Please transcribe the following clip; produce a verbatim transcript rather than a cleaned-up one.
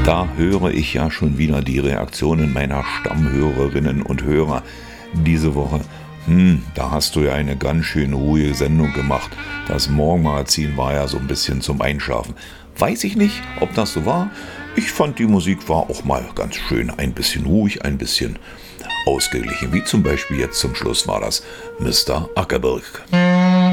Da höre ich ja schon wieder die Reaktionen meiner Stammhörerinnen und Hörer diese Woche. Hm, da hast du ja eine ganz schön ruhige Sendung gemacht. Das Morgenmagazin war ja so ein bisschen zum Einschlafen. Weiß ich nicht, ob das so war. Ich fand, die Musik war auch mal ganz schön. Ein bisschen ruhig, ein bisschen ausgeglichen. Wie zum Beispiel jetzt zum Schluss war das Mister Ackerberg.